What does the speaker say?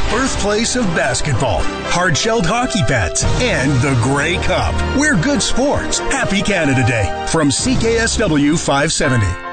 birthplace of basketball, hard-shelled hockey pads, and the Grey Cup. We're good sports. Happy Canada Day from CKSW 570.